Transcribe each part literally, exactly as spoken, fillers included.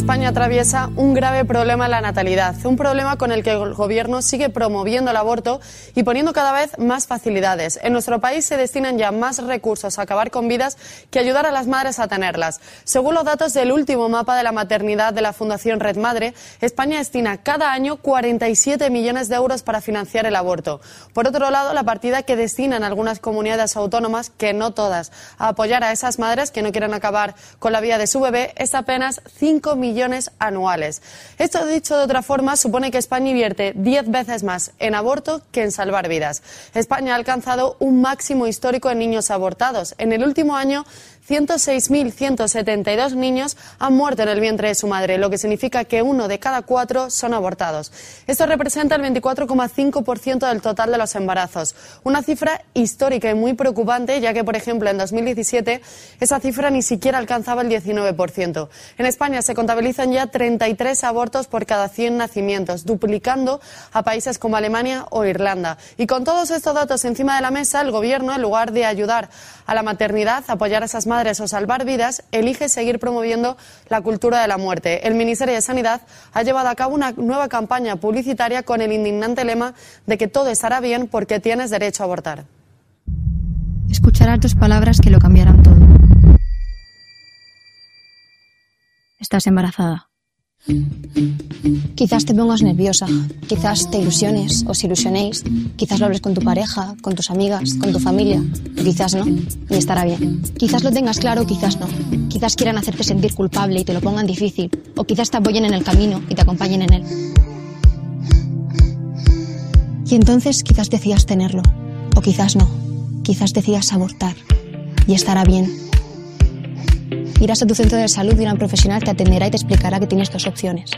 España atraviesa un grave problema en la natalidad, un problema con el que el gobierno sigue promoviendo el aborto y poniendo cada vez más facilidades. En nuestro país se destinan ya más recursos a acabar con vidas que ayudar a las madres a tenerlas. Según los datos del último mapa de la maternidad de la Fundación Red Madre, España destina cada año cuarenta y siete millones de euros para financiar el aborto. Por otro lado, la partida que destinan algunas comunidades autónomas, que no todas, a apoyar a esas madres que no quieren acabar con la vida de su bebé es apenas cinco millones anuales. Esto, dicho de otra forma, supone que España invierte diez veces más en aborto que en salvar vidas. España ha alcanzado un máximo histórico en niños abortados. En el último año, ciento seis mil ciento setenta y dos niños han muerto en el vientre de su madre, lo que significa que uno de cada cuatro son abortados. Esto representa el veinticuatro coma cinco por ciento del total de los embarazos. Una cifra histórica y muy preocupante, ya que, por ejemplo, en dos mil diecisiete esa cifra ni siquiera alcanzaba el diecinueve por ciento. En España se contabilizan ya treinta y tres abortos por cada cien nacimientos, duplicando a países como Alemania o Irlanda. Y con todos estos datos encima de la mesa, el Gobierno, en lugar de ayudar a la maternidad, apoyar a esas madres o salvar vidas, elige seguir promoviendo la cultura de la muerte. El Ministerio de Sanidad ha llevado a cabo una nueva campaña publicitaria con el indignante lema de que todo estará bien porque tienes derecho a abortar. Escucharás dos palabras que lo cambiarán todo. Estás embarazada. Quizás te pongas nerviosa, quizás te ilusiones, os ilusionéis, quizás lo hables con tu pareja, con tus amigas, con tu familia, quizás no, y estará bien. Quizás lo tengas claro, quizás no. Quizás quieran hacerte sentir culpable y te lo pongan difícil, o quizás te apoyen en el camino y te acompañen en él. Y entonces quizás decidas tenerlo, o quizás no. Quizás decidas abortar, y estará bien. Irás a tu centro de salud y una profesional te atenderá y te explicará que tienes dos opciones.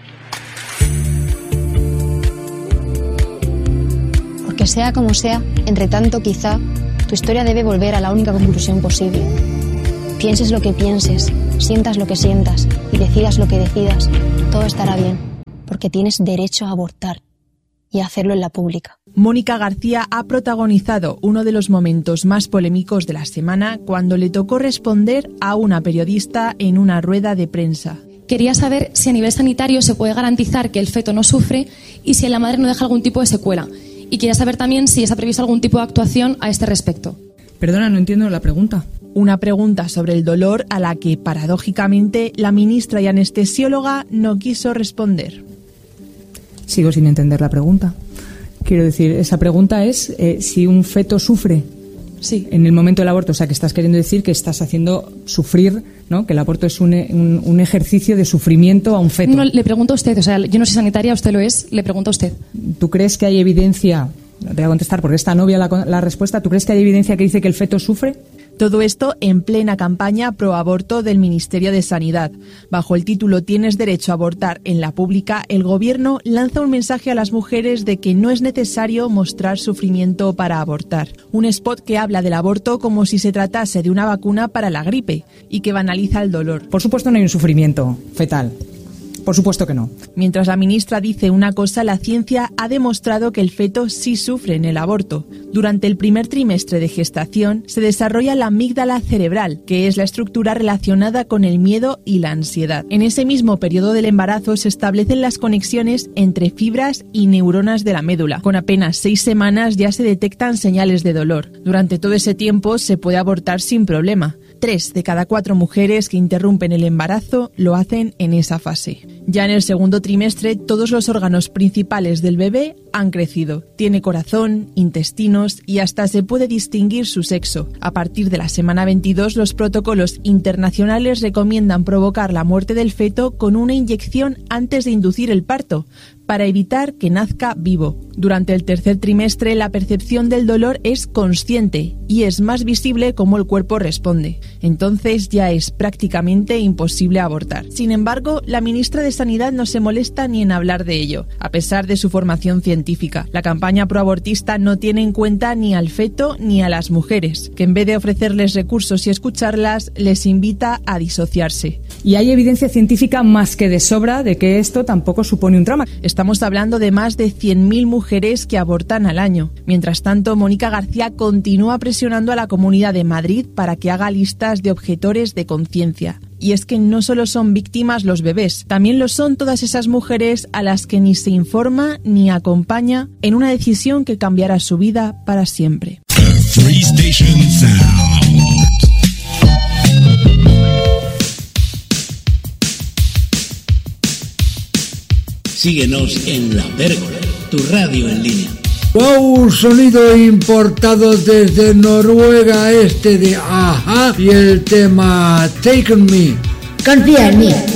Porque sea como sea, entre tanto quizá, tu historia debe volver a la única conclusión posible. Pienses lo que pienses, sientas lo que sientas y decidas lo que decidas, todo estará bien, porque tienes derecho a abortar y a hacerlo en la pública. Mónica García ha protagonizado uno de los momentos más polémicos de la semana cuando le tocó responder a una periodista en una rueda de prensa. Quería saber si a nivel sanitario se puede garantizar que el feto no sufre y si la madre no deja algún tipo de secuela. Y quería saber también si está previsto algún tipo de actuación a este respecto. Perdona, no entiendo la pregunta. Una pregunta sobre el dolor a la que, paradójicamente, la ministra y anestesióloga no quiso responder. Sigo sin entender la pregunta. Quiero decir, esa pregunta es eh, si un feto sufre sí. en el momento del aborto. O sea, que estás queriendo decir que estás haciendo sufrir, ¿no? Que el aborto es un, un, un ejercicio de sufrimiento a un feto. No, le pregunto a usted. O sea, yo no soy sanitaria, usted lo es. Le pregunto a usted. ¿Tú crees que hay evidencia? Te voy a contestar porque está novia la, la respuesta. ¿Tú crees que hay evidencia que dice que el feto sufre? Todo esto en plena campaña pro aborto del Ministerio de Sanidad. Bajo el título Tienes derecho a abortar en la pública, el Gobierno lanza un mensaje a las mujeres de que no es necesario mostrar sufrimiento para abortar. Un spot que habla del aborto como si se tratase de una vacuna para la gripe y que banaliza el dolor. Por supuesto no hay un sufrimiento fetal. Por supuesto que no. Mientras la ministra dice una cosa, la ciencia ha demostrado que el feto sí sufre en el aborto. Durante el primer trimestre de gestación se desarrolla la amígdala cerebral, que es la estructura relacionada con el miedo y la ansiedad. En ese mismo periodo del embarazo se establecen las conexiones entre fibras y neuronas de la médula. Con apenas seis semanas ya se detectan señales de dolor. Durante todo ese tiempo se puede abortar sin problema. Tres de cada cuatro mujeres que interrumpen el embarazo lo hacen en esa fase. Ya en el segundo trimestre, todos los órganos principales del bebé han crecido. Tiene corazón, intestinos y hasta se puede distinguir su sexo. A partir de la semana veintidós, los protocolos internacionales recomiendan provocar la muerte del feto con una inyección antes de inducir el parto, para evitar que nazca vivo. Durante el tercer trimestre, la percepción del dolor es consciente y es más visible cómo el cuerpo responde. Entonces ya es prácticamente imposible abortar. Sin embargo, la ministra de Sanidad no se molesta ni en hablar de ello, a pesar de su formación científica. La campaña proabortista no tiene en cuenta ni al feto ni a las mujeres, que en vez de ofrecerles recursos y escucharlas, les invita a disociarse. Y hay evidencia científica más que de sobra de que esto tampoco supone un drama. Estamos hablando de más de cien mil mujeres que abortan al año. Mientras tanto, Mónica García continúa presionando a la Comunidad de Madrid para que haga listas de objetores de conciencia. Y es que no solo son víctimas los bebés, también lo son todas esas mujeres a las que ni se informa ni acompaña en una decisión que cambiará su vida para siempre. Free Station Sound. Síguenos en La Pérgola, tu radio en línea. Wow, sonido importado desde Noruega, este de Ajá y el tema Take On Me. Confía en mí.